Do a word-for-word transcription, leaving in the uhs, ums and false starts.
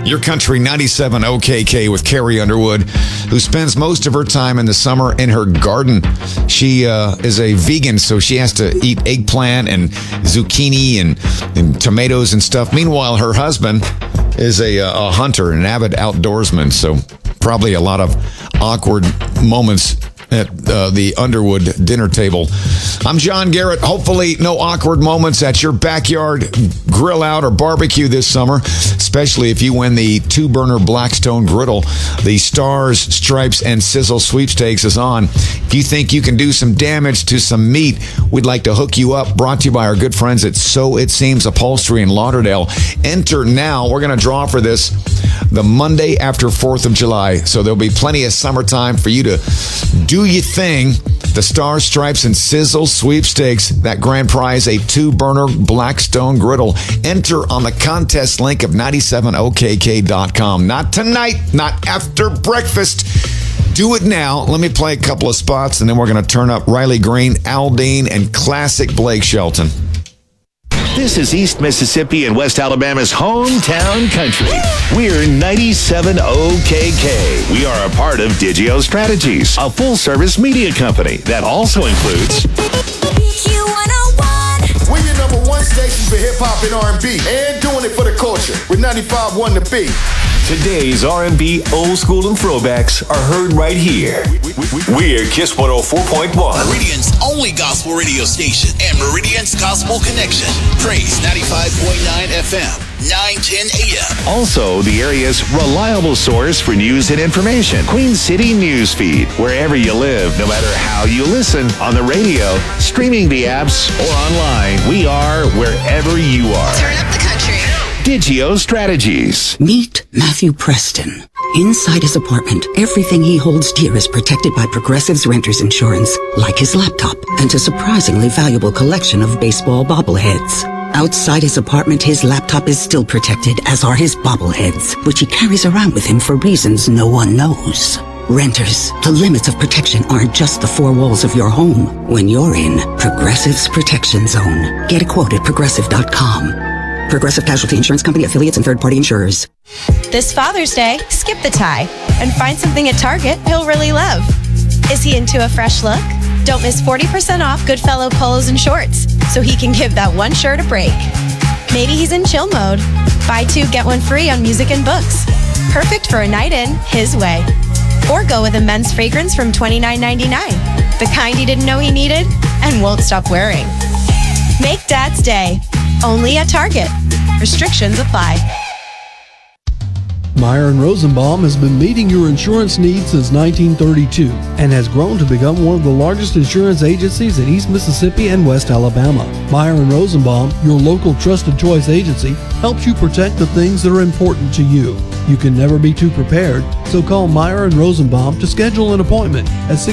Your Country ninety-seven O K K with Carrie Underwood, who spends most of her time in the summer in her garden. She uh, is a vegan, so she has to eat eggplant and zucchini and, and tomatoes and stuff. Meanwhile, her husband is a, a hunter, an avid outdoorsman, so probably a lot of awkward moments at uh, the Underwood dinner table. I'm John Garrett. Hopefully no awkward moments at your backyard grill out or barbecue this summer, especially if you win the two-burner Blackstone griddle. The Stars, Stripes, and Sizzle sweepstakes is on. If you think you can do some damage to some meat, we'd like to hook you up. Brought to you by our good friends at So It Seems Upholstery in Lauderdale. Enter now. We're going to draw for this the Monday after fourth of July, so there'll be plenty of summertime for you to do your thing. The Stars, Stripes, and Sizzle sweepstakes. That grand prize, a two-burner Blackstone griddle. Enter on the contest link of ninety-seven O K K dot com. Not tonight, not after breakfast. Do it now. Let me play a couple of spots, and then we're going to turn up Riley Green, Al Dean, and classic Blake Shelton. This is East Mississippi and West Alabama's hometown country. We're ninety-seven O K K. We are a part of Digio Strategies, a full-service media company that also includes Q one oh one. We're your number one station for hip-hop and R and B, and doing it for the culture with ninety-five point one The Beat. Today's R and B, old school, and throwbacks are heard right here. We're Kiss one oh four point one. Meridian's only gospel radio station and Meridian's Gospel Connection. Praise ninety-five point nine F M, nine ten A M. Also, the area's reliable source for news and information. Queen City Newsfeed. Wherever you live, no matter how you listen, on the radio, streaming the apps, or online, we are wherever you are. Turn up the country. Digio Strategies. Meet Matthew Preston. Inside his apartment, everything he holds dear is protected by Progressive's Renter's Insurance, like his laptop and a surprisingly valuable collection of baseball bobbleheads. Outside his apartment, his laptop is still protected, as are his bobbleheads, which he carries around with him for reasons no one knows. Renters, the limits of protection aren't just the four walls of your home. When you're in Progressive's Protection Zone, get a quote at progressive dot com. Progressive Casualty Insurance Company, affiliates, and third-party insurers. This Father's Day, skip the tie and find something at Target he'll really love. Is he into a fresh look? Don't miss forty percent off Goodfellow polos and shorts so he can give that one shirt a break. Maybe he's in chill mode. Buy two, get one free on music and books. Perfect for a night in his way. Or go with a men's fragrance from twenty-nine ninety-nine, the kind he didn't know he needed and won't stop wearing. Make Dad's Day. Only at Target. Restrictions apply. Meyer and Rosenbaum has been meeting your insurance needs since nineteen thirty-two and has grown to become one of the largest insurance agencies in East Mississippi and West Alabama. Meyer and Rosenbaum, your local trusted choice agency, helps you protect the things that are important to you. You can never be too prepared, so call Meyer and Rosenbaum to schedule an appointment at